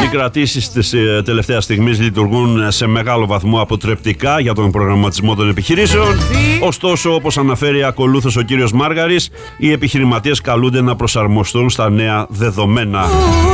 Οι κρατήσεις της τελευταίας στιγμής λειτουργούν σε μεγάλο βαθμό αποτρεπτικά για τον προγραμματισμό των επιχειρήσεων. Ωστόσο, όπως αναφέρει ακολούθως ο κύριος Μάργαρης, οι επιχειρηματίες καλούνται να προσαρμοστούν στα νέα δεδομένα.